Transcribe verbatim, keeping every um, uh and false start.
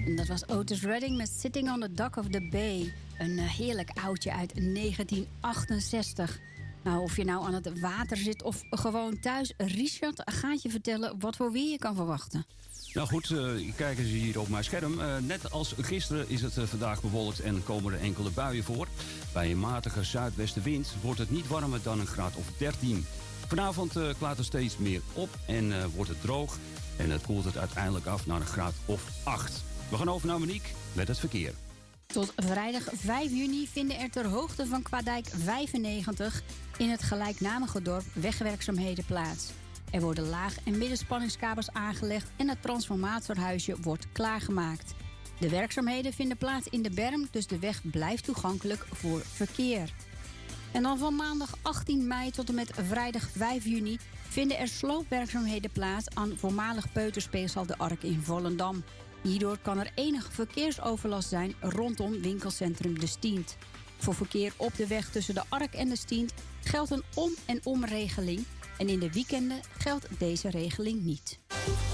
En dat was Otis Redding met Sitting on the Dock of the Bay. Een uh, heerlijk oudje uit negentien achtenzestig. Nou, of je nou aan het water zit of gewoon thuis, Richard gaat je vertellen wat voor weer je kan verwachten. Nou goed, uh, kijken ze hier op mijn scherm. Uh, net als gisteren is het uh, vandaag bewolkt en komen er enkele buien voor. Bij een matige zuidwestenwind wordt het niet warmer dan een graad of dertien. Vanavond uh, klaart het steeds meer op en uh, wordt het droog. En het koelt het uiteindelijk af naar een graad of acht. We gaan over naar Monique met het verkeer. Tot vrijdag vijf juni vinden er ter hoogte van Kwaadijk vijfennegentig... in het gelijknamige dorp wegwerkzaamheden plaats. Er worden laag- en middenspanningskabels aangelegd en het transformatorhuisje wordt klaargemaakt. De werkzaamheden vinden plaats in de berm, dus de weg blijft toegankelijk voor verkeer. En dan van maandag achttien mei tot en met vrijdag vijf juni... vinden er sloopwerkzaamheden plaats aan voormalig peuterspeelzaal De Ark in Volendam. Hierdoor kan er enige verkeersoverlast zijn rondom winkelcentrum De Stient. Voor verkeer op de weg tussen De Ark en De Stient geldt een om- en omregeling... en in de weekenden geldt deze regeling niet.